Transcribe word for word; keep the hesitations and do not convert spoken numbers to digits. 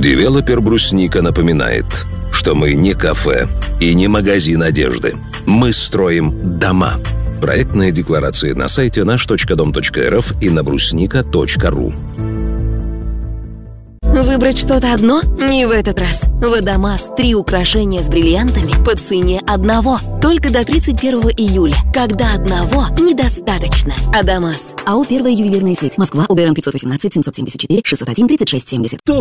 Девелопер «Брусника» напоминает, что мы не кафе и не магазин одежды. Мы строим дома. Проектные декларации на сайте наш точка дом точка эр эф и на брусника точка ру. Выбрать что-то одно? Не в этот раз. В Адамас три украшения с бриллиантами по цене одного. Только до тридцать первого июля, когда одного недостаточно. Адамас. АО «Первая ювелирная сеть». Москва. УБРН пятьсот восемнадцать семьсот семьдесят четыре шестьсот один тридцать шесть семьдесят.